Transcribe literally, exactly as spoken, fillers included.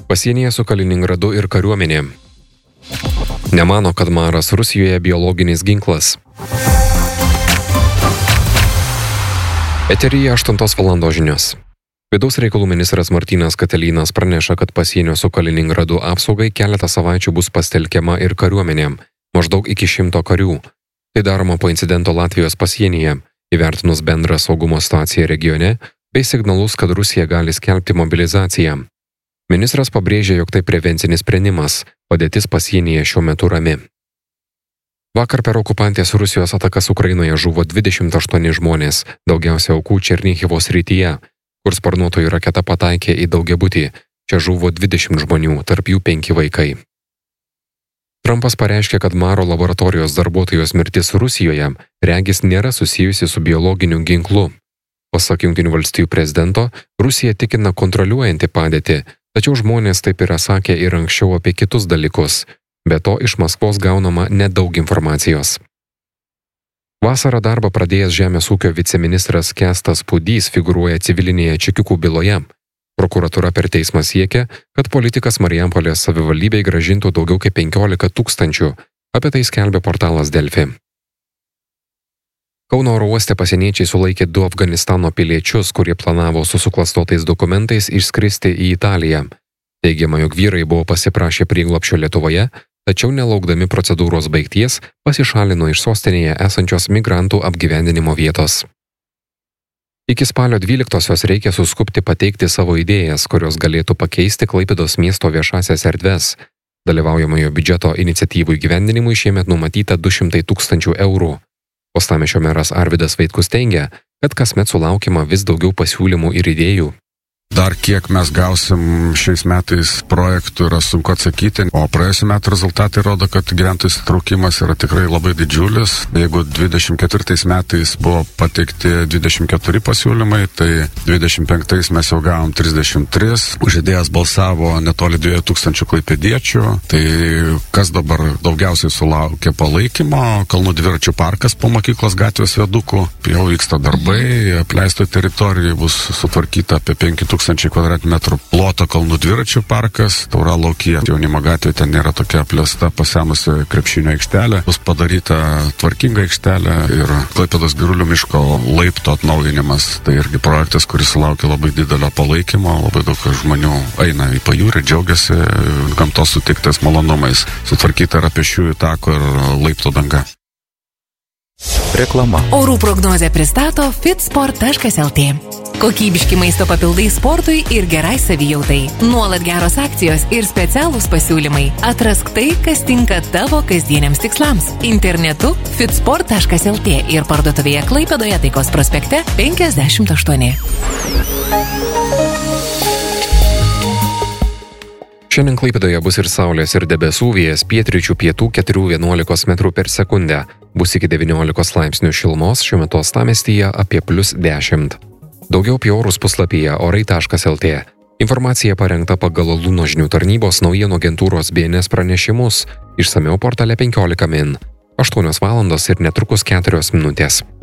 Pasienyje su Kaliningradu ir kariuomenė. Nemano, kad maras Rusijoje biologinis ginklas. Eteryje aštuntos valandos žinios. Vidaus reikalų ministras Martynas Katelynas praneša, kad pasienio su Kaliningradu apsaugai keletą savaičių bus pastelkiama ir kariuomenė, maždaug iki šimto karių. Tai daroma po incidento Latvijos pasienyje, įvertinus bendrą saugumo situaciją regione, bei signalus, kad Rusija gali skelbti mobilizaciją. Ministras pabrėžė, jog tai prevencinis sprendimas, padėtis pasienyje šiuo metu rami. Vakar per okupantės Rusijos atakas Ukrainoje žuvo dvidešimt aštuoni žmonės, daugiausia aukų Černihivo srityje, kur sparnuotojų raketa pataikė į daugiabutį. Čia žuvo dvidešimt žmonių, tarp jų penki vaikai. Trumpas pareiškė, kad Maro laboratorijos darbuotojos mirtis Rusijoje regis nėra susijusi su biologiniu ginklu. Pasak Jungtinių valstijų prezidento, Rusija tikina kontroliuojanti padėtį, tačiau žmonės taip yra sakę ir anksčiau apie kitus dalykus. Be to, iš Maskvos gaunama nedaug informacijos. Vasarą darbą pradėjęs žemės ūkio viceministras Kęstas Pudys figūruoja civilinėje čekiukų byloje. Prokuratūra per teismą siekia, kad politikas Marijampolės savivaldybei grąžintų daugiau kaip penkiolika tūkstančių. Apie tai skelbia portalas Delfi. Kauno oro uoste pasieniečiai sulaikė du Afganistano piliečius, kurie planavo su suklastotais dokumentais išskristi į Italiją. Teigiama, jog vyrai buvo pasiprašę prieglobsčio Lietuvoje, tačiau nelaukdami procedūros baigties pasišalino iš sostinėje esančios migrantų apgyvendinimo vietos. Iki spalio dvyliktosios reikia suskubti pateikti savo idėjas, kurios galėtų pakeisti Klaipėdos miesto viešasias erdves. Dalyvaujamojo biudžeto iniciatyvų įgyvendinimui šiemet numatyta du šimtai tūkstančių eurų. Uostamiesčio meras Arvydas Vaitkus teigia, kad kasmet sulaukiama vis daugiau pasiūlymų ir idėjų. Dar kiek mes gausim šiais metais projektų yra sunku atsakyti, o praėjusiu metu rezultatai rodo, kad gyventojų įsitraukimas yra tikrai labai didžiulis. Jeigu dvidešimt ketvirtais metais buvo pateikti dvidešimt keturi pasiūlymai, tai dvidešimt penktais mes jau gavom trisdešimt tris. Už idėjas balsavo netoli dviejų tūkstančių klaipėdiečių. Tai kas dabar daugiausiai sulaukė palaikymo? Kalnų dviračių parkas po mokyklos gatvės viadukų. Jau vyksta darbai, apleisto teritorijoje bus sutvarkyta apie penki tūkstančiai kvadratmetrų ploto kalnų dviračių parkas, Tauralaukyje jaunimo gatvė ten nėra tokia apleista, pasenusi krepšinio aikštelė, bus padaryta tvarkinga aikštelė ir Klaipėdos Girulių miško laipto atnaujinimas. Tai irgi projektas, kuris sulaukia labai didelio palaikymo, labai daug žmonių eina į pajūrį, džiaugiasi gamtos suteiktais malonumais. Sutvarkyta yra pėsčiųjų tako ir laipto danga. Reklama. Orų prognozę pristato fitsport taškas lt. Kokybiški maisto papildai sportui ir gerai savijautai. Nuolat geros akcijos ir specialūs pasiūlymai. Atrask tai, kas tinka tavo kasdieniams tikslams. Internetu fitsport taškas lt ir parduotuvėje Klaipėdoje Taikos prospekte penkiasdešimt aštuoni. Šiandien Klaipėdoje bus ir saulės, ir debesų, vėjas pietryčių pietų keturi vienuolika metrų per sekundę. Bus iki devyniolikos laipsnių šilumos, šiuo metu uostamiestyje apie plius dešimt. Daugiau apie orus puslapyje orai taškas lt. Informacija parengta pagal Luno žinių tarnybos naujienų agentūros B N S pranešimus. Išsamiau portale penkiolika min. aštuonios valandos ir netrukus keturios minutės.